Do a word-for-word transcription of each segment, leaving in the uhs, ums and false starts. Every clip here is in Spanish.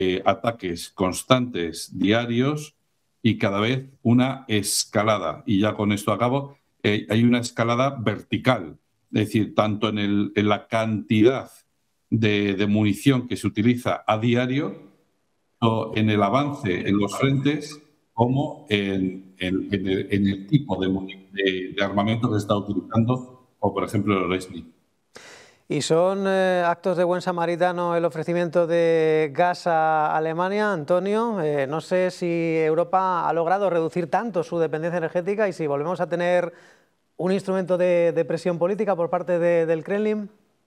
eh, ataques constantes, diarios, y cada vez una escalada. Y ya con esto acabo, eh, hay una escalada vertical, es decir, tanto en, el, en la cantidad de, de munición que se utiliza a diario, o en el avance en los frentes, como en, en, en, el, en el tipo de, de, de armamento que se está utilizando, o por ejemplo el Oresnik. ¿Y son eh, actos de buen samaritano el ofrecimiento de gas a Alemania, Antonio? Eh, no sé si Europa ha logrado reducir tanto su dependencia energética y si volvemos a tener un instrumento de, de presión política por parte de, del Kremlin.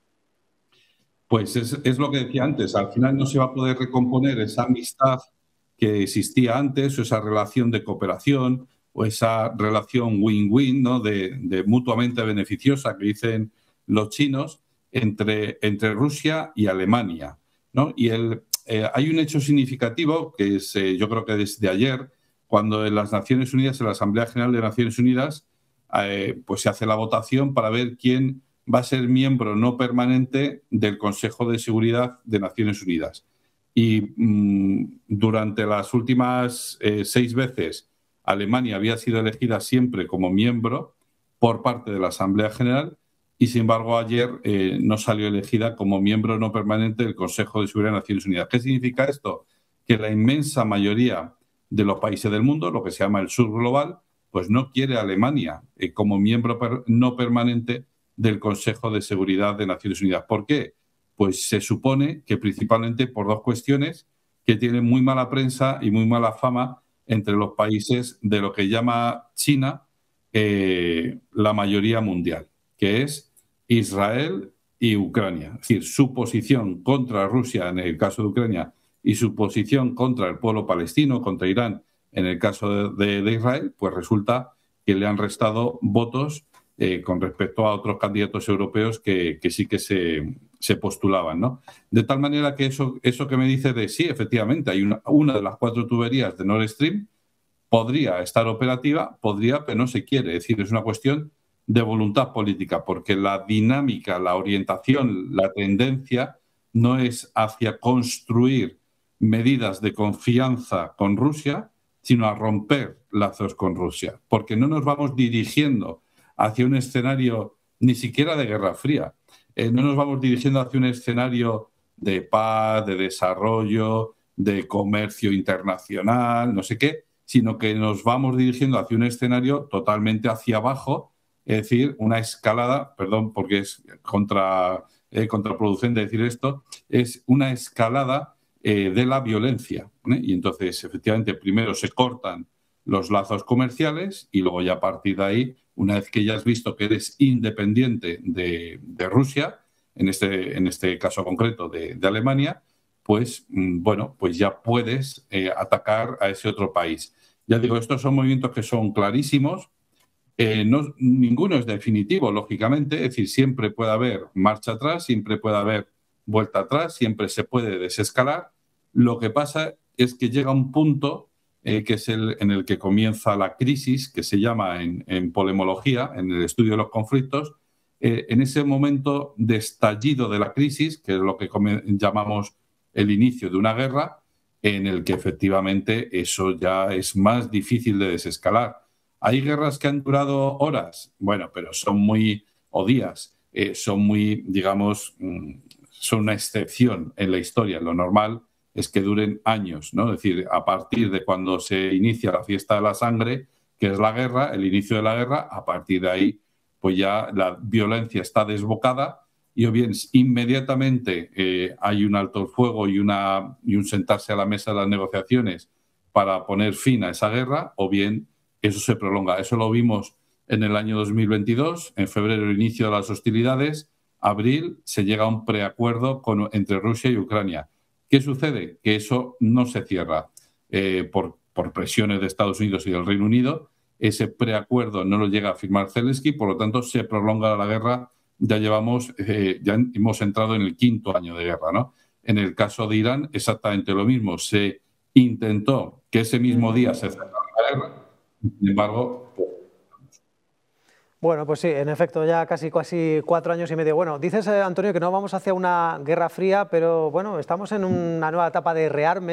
Pues es, es lo que decía antes, al final no se va a poder recomponer esa amistad que existía antes, o esa relación de cooperación, o esa relación win-win, ¿no? de, de mutuamente beneficiosa que dicen los chinos, entre, entre Rusia y Alemania, ¿no? Y el, eh, hay un hecho significativo que es, eh, yo creo que desde ayer, cuando en las Naciones Unidas, en la Asamblea General de Naciones Unidas, eh, pues se hace la votación para ver quién va a ser miembro no permanente del Consejo de Seguridad de Naciones Unidas. Y mmm, durante las últimas eh, seis veces, Alemania había sido elegida siempre como miembro por parte de la Asamblea General, y sin embargo ayer eh, no salió elegida como miembro no permanente del Consejo de Seguridad de Naciones Unidas. ¿Qué significa esto? Que la inmensa mayoría de los países del mundo, lo que se llama el sur global, pues no quiere a Alemania eh, como miembro per no permanente del Consejo de Seguridad de Naciones Unidas. ¿Por qué? Pues se supone que principalmente por dos cuestiones que tienen muy mala prensa y muy mala fama entre los países de lo que llama China eh, la mayoría mundial, que es Israel y Ucrania. Es decir, su posición contra Rusia en el caso de Ucrania y su posición contra el pueblo palestino, contra Irán en el caso de, de, de Israel, pues resulta que le han restado votos eh, con respecto a otros candidatos europeos que, que sí que se, se postulaban, ¿no? De tal manera que eso, eso que me dice de sí, efectivamente, hay una, una de las cuatro tuberías de Nord Stream podría estar operativa, podría, pero no se quiere. Es decir, es una cuestión de voluntad política, porque la dinámica, la orientación, la tendencia no es hacia construir medidas de confianza con Rusia, sino a romper lazos con Rusia, porque no nos vamos dirigiendo hacia un escenario ni siquiera de Guerra Fría, eh, no nos vamos dirigiendo hacia un escenario de paz, de desarrollo, de comercio internacional, no sé qué, sino que nos vamos dirigiendo hacia un escenario totalmente hacia abajo, es decir, una escalada, perdón porque es contra, eh, contraproducente decir esto, es una escalada eh, de la violencia, ¿eh? Y entonces, efectivamente, primero se cortan los lazos comerciales y luego ya a partir de ahí, una vez que ya has visto que eres independiente de, de Rusia, en este, en este caso concreto de, de Alemania, pues, bueno, pues ya puedes eh, atacar a ese otro país. Ya digo, estos son movimientos que son clarísimos, eh, no, ninguno es definitivo, lógicamente, es decir, siempre puede haber marcha atrás, siempre puede haber vuelta atrás, siempre se puede desescalar. Lo que pasa es que llega un punto eh, que es el en el que comienza la crisis, que se llama en, en polemología, en el estudio de los conflictos, eh, en ese momento de estallido de la crisis, que es lo que llamamos el inicio de una guerra, en el que efectivamente eso ya es más difícil de desescalar. ¿Hay guerras que han durado horas? Bueno, pero son muy, o días, eh, son muy, digamos, son una excepción en la historia. Lo normal es que duren años, ¿no? Es decir, a partir de cuando se inicia la fiesta de la sangre, que es la guerra, el inicio de la guerra, a partir de ahí, pues ya la violencia está desbocada y o bien inmediatamente eh, hay un alto el fuego y, una, y un sentarse a la mesa de las negociaciones para poner fin a esa guerra, o bien eso se prolonga. Eso lo vimos en el año dos mil veintidós, en febrero el inicio de las hostilidades, abril se llega a un preacuerdo con, entre Rusia y Ucrania. ¿Qué sucede? Que eso no se cierra eh, por, por presiones de Estados Unidos y del Reino Unido. Ese preacuerdo no lo llega a firmar Zelensky, por lo tanto se prolonga la guerra. Ya llevamos, eh, ya hemos entrado en el quinto año de guerra, ¿no? En el caso de Irán, exactamente lo mismo. Se intentó que ese mismo día se cerrara la guerra. Sin embargo, Bueno, pues sí, en efecto, ya casi, casi cuatro años y medio. Bueno, dices, eh, Antonio, que no vamos hacia una guerra fría, pero bueno, estamos en una nueva etapa de rearme.